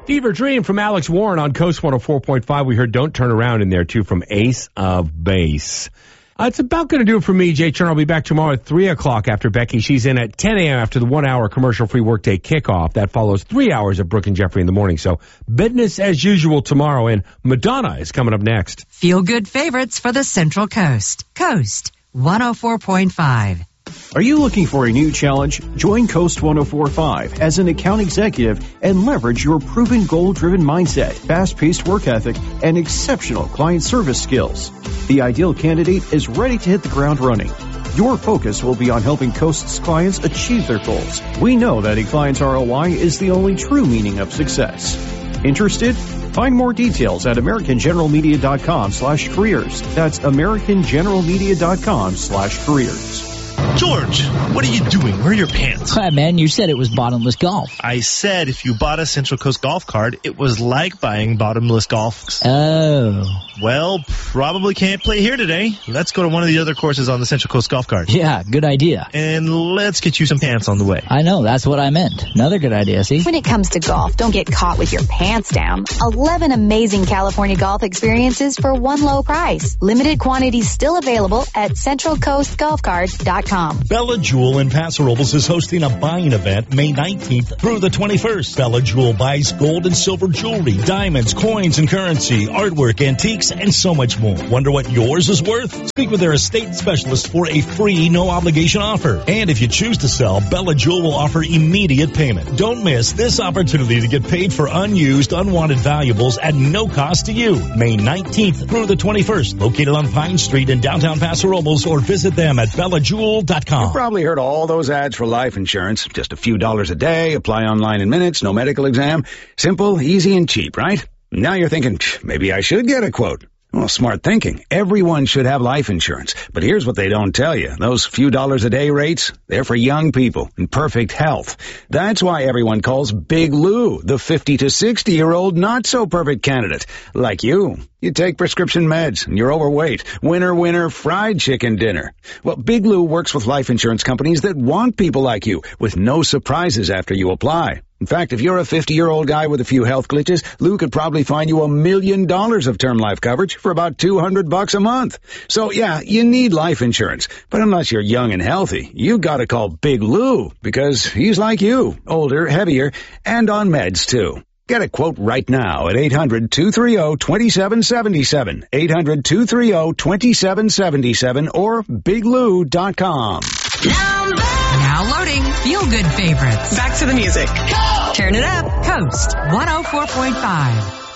Fever Dream from Alex Warren on Coast 104.5. We heard Don't Turn Around in there, too, from Ace of Base. It's about going to do it for me, Jay Turner. I'll be back tomorrow at 3 o'clock after Becky. She's in at 10 a.m. after the 1-hour commercial-free workday kickoff. That follows 3 hours of Brooke and Jeffrey in the morning. So business as usual tomorrow, and Madonna is coming up next. Feel-good favorites for the Central Coast. Coast 104.5. Are you looking for a new challenge? Join Coast 104.5 as an account executive and leverage your proven goal-driven mindset, fast-paced work ethic, and exceptional client service skills. The ideal candidate is ready to hit the ground running. Your focus will be on helping Coast's clients achieve their goals. We know that a client's ROI is the only true meaning of success. Interested? Find more details at AmericanGeneralMedia.com/careers. That's AmericanGeneralMedia.com/careers. George, what are you doing? Where are your pants? Hi, man, you said it was bottomless golf. I said if you bought a Central Coast golf card, it was like buying bottomless golf. Oh. Well, probably can't play here today. Let's go to one of the other courses on the Central Coast golf card. Yeah, good idea. And let's get you some pants on the way. I know, that's what I meant. Another good idea, see? When it comes to golf, don't get caught with your pants down. 11 amazing California golf experiences for one low price. Limited quantities still available at CentralCoastGolfCards.com. Bella Jewel in Paso Robles is hosting a buying event May 19th through the 21st. Bella Jewel buys gold and silver jewelry, diamonds, coins and currency, artwork, antiques, and so much more. Wonder what yours is worth? Speak with their estate specialist for a free, no-obligation offer. And if you choose to sell, Bella Jewel will offer immediate payment. Don't miss this opportunity to get paid for unused, unwanted valuables at no cost to you. May 19th through the 21st, located on Pine Street in downtown Paso Robles, or visit them at bellajewel.com. You probably heard all those ads for life insurance. Just a few dollars a day, apply online in minutes, no medical exam. Simple, easy, and cheap, right? Now you're thinking, maybe I should get a quote. Well, smart thinking. Everyone should have life insurance. But here's what they don't tell you. Those few dollars a day rates, they're for young people in perfect health. That's why everyone calls Big Lou the 50 to 60-year-old not-so-perfect candidate. Like you. You take prescription meds, and you're overweight. Winner, winner, fried chicken dinner. Well, Big Lou works with life insurance companies that want people like you, with no surprises after you apply. In fact, if you're a 50-year-old guy with a few health glitches, Lou could probably find you $1 million of term life coverage for about $200 a month. So, yeah, you need life insurance. But unless you're young and healthy, you gotta call Big Lou, because he's like you, older, heavier, and on meds, too. Get a quote right now at 800-230-2777, 800-230-2777, or biglou.com. Now loading feel-good favorites. Back to the music. Turn it up. Coast 104.5.